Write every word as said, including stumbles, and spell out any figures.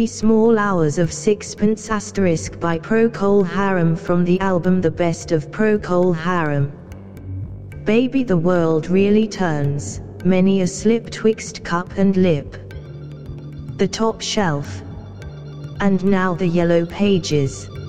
Small Hours of Sixpence asterisk by Procol Harum from the album The Best of Procol Harum. Baby, the world really turns, many a slip twixt cup and lip. The Top Shelf. And now the Yellow Pages.